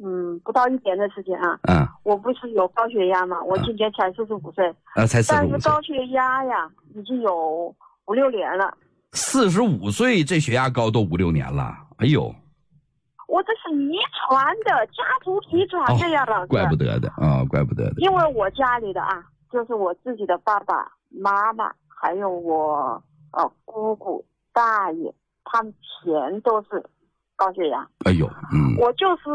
不到1年的时间啊。我不是有高血压吗？我今年才45岁。 才45岁。 但是高血压呀，已经有5、6年了。 45岁这血压高都5、6年了，哎呦！ 我这是遗传的，家族遗传的呀，老师。 怪不得的啊，怪不得的。 因为我家里的啊，就是我自己的爸爸妈妈，还有我姑姑大爷，他们全都是高血压。 哎呦， 我就是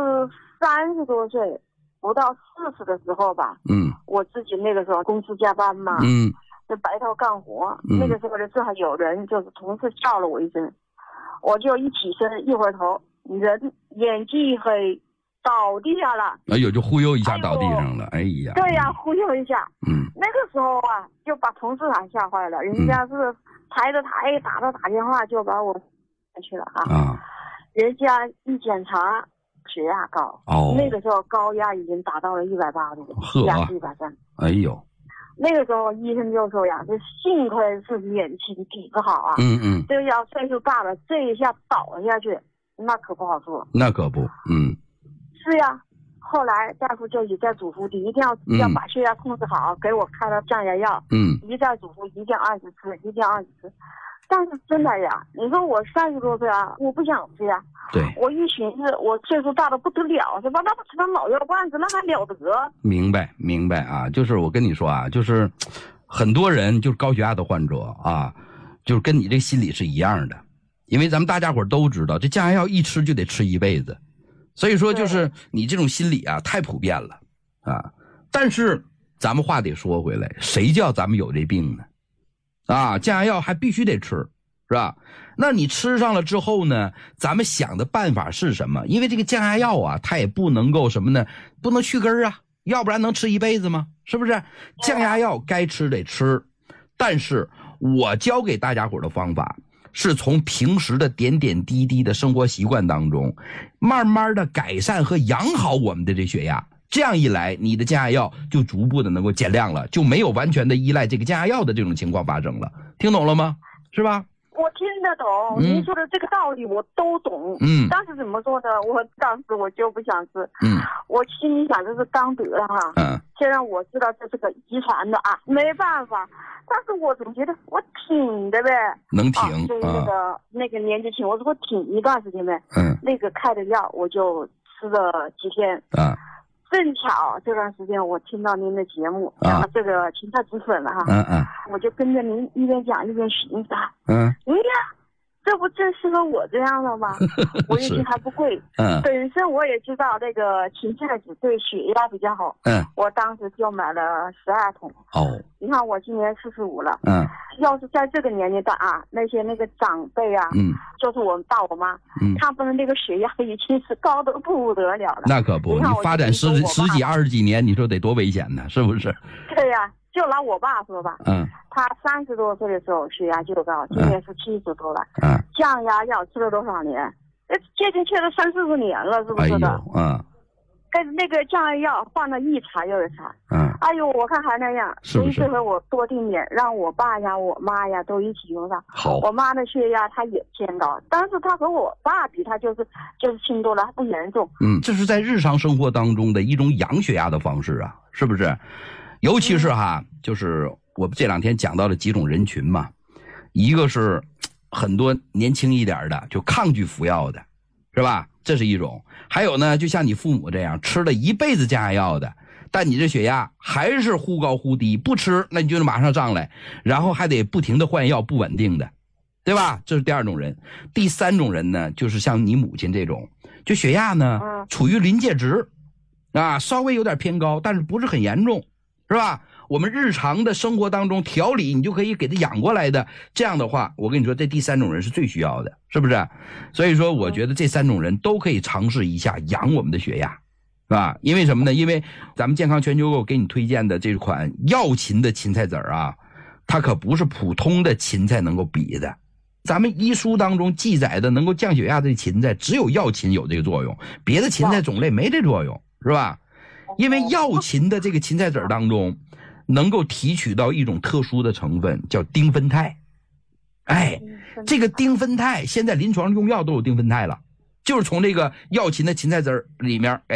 30多岁，不到40的时候吧。我自己那个时候公司加班嘛。就白头干活。那个时候呢，正好有人就是同事叫了我一声，我就一起身，一回头，人眼睛一黑，倒地下了。 哎呦，就忽悠一下倒地上了。哎呀。 对呀，忽悠一下。那个时候啊，就把同事还吓坏了，人家是抬着台打电话就把我去了啊。人家一检查血压高。那个时候高压已经达到了180度，压130。 哎呦。 那个时候医生就说呀，这幸亏是年轻体质好啊。这要岁数大了，这一下倒下去，那可不好说。 那可不。 是呀。后来大夫就一再嘱咐你一定要把血压控制好，给我开了降压药。一再嘱咐一定要按时吃，一定要按时吃。但是真的呀，你说我30多岁啊，我不想吃呀。 对。 我一寻思，我岁数大的不得了，是吧？那不吃点老药罐子，那还了得？ 明白啊，就是我跟你说啊，就是很多人就是高血压的患者啊，就是跟你这个心理是一样的，因为咱们大家伙都知道，这降压药一吃就得吃一辈子，所以说就是你这种心理啊太普遍了啊。但是咱们话得说回来，谁叫咱们有这病呢？降压药还必须得吃，是吧？那你吃上了之后呢，咱们想的办法是什么？因为这个降压药啊，它也不能够什么呢？不能去根啊，要不然能吃一辈子吗？是不是？降压药该吃得吃，但是我教给大家伙的方法是从平时的点点滴滴的生活习惯当中，慢慢的改善和养好我们的这血压。这样一来，你的降压药就逐步的能够减量了，就没有完全的依赖这个降压药的这种情况发生了。听懂了吗？是吧？ 我听得懂，您说的这个道理我都懂。但是怎么说呢？我当时我就不想吃。我心里想的是刚得了哈。虽然我知道这是个遗传的啊，没办法，但是我总觉得我挺的呗。 能挺。 所以那个年纪轻，我说挺一段时间呗。那个开的药我就吃了几天。正巧这段时间我听到您的节目，讲这个芹菜止损了哈。我就跟着您一边讲一边寻思。这不正适合我这样的吗？我一听还不贵。本身我也知道这个芹菜籽对血压比较好。我当时就买了12桶。你看我今年45了。要是在这个年龄段啊，那个长辈啊，就是我爸我妈，他们的那个血压已经是高得不得了了。 那可不，你发展十几20几年，你说得多危险呢，是不是？ 对呀。就拿我爸说吧，他30多岁的时候血压就高，今年是70多了。降压药吃了多少年？接近吃了30-40年了，是不是的？跟那个降压药换了一茬又一茬。哎呦，我看还那样，所以这回我多定点，让我爸呀、我妈呀都一起用上。 好。 我妈的血压她也偏高，但是她和我爸比，她就是轻多了，她不严重。 这是在日常生活当中的一种养血压的方式啊，是不是？尤其是就是我这2天讲到了几种人群嘛，一个是很多年轻一点的就抗拒服药的，是吧？这是一种。还有呢，就像你父母这样吃了一辈子降压药的，但你这血压还是忽高忽低，不吃那你就马上上来，然后还得不停的换药，不稳定的，对吧？这是第2种人。第3种人呢，就是像你母亲这种，就血压呢处于临界值稍微有点偏高，但是不是很严重，是吧？我们日常的生活当中调理你就可以给他养过来的，这样的话我跟你说这第3种人是最需要的，是不是？所以说我觉得这3种人都可以尝试一下养我们的血压，是吧？因为什么呢？因为咱们健康全球购给你推荐的这款药芹的芹菜籽啊，它可不是普通的芹菜能够比的。咱们医书当中记载的能够降血压的芹菜只有药芹有这个作用，别的芹菜种类没这作用，是吧？因为药芹的这个芹菜籽当中能够提取到一种特殊的成分叫丁酚肽。这个丁酚肽现在临床用药都有丁酚肽了，就是从这个药芹的芹菜籽里面